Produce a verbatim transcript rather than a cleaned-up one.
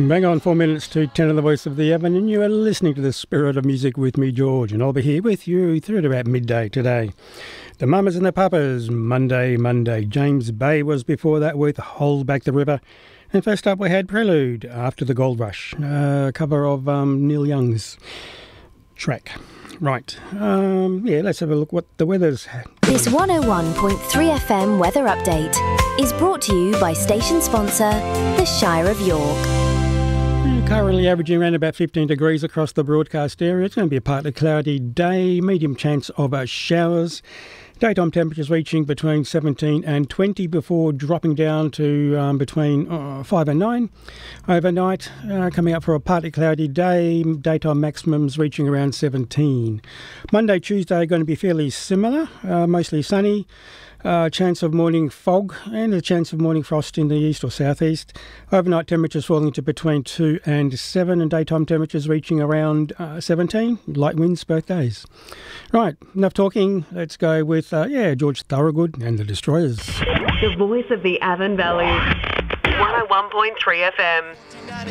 Bang on, four minutes to ten of the Voice of the Avon, and you are listening to the Spirit of Music with me, George, and I'll be here with you through at about midday today. The Mamas and the Papas, Monday, Monday. James Bay was before that with Hold Back the River. And first up we had Prelude, After the Gold Rush, a cover of um, Neil Young's track. Right, um, yeah, let's have a look what the weather's... This one oh one point three F M weather update is brought to you by station sponsor, the Shire of York. Currently averaging around about fifteen degrees across the broadcast area. It's going to be a partly cloudy day, medium chance of uh, showers. Daytime temperatures reaching between seventeen and twenty before dropping down to um, between uh, five and nine. Overnight, uh, coming up for a partly cloudy day, daytime maximums reaching around seventeen. Monday, Tuesday going to be fairly similar, uh, mostly sunny. Uh, chance of morning fog and a chance of morning frost in the east or southeast. Overnight temperatures falling to between two and seven and daytime temperatures reaching around uh, seventeen. Light winds both days. Right, enough talking. Let's go with, uh, yeah, George Thorogood and the Destroyers. The Voice of the Avon Valley, one oh one point three F M.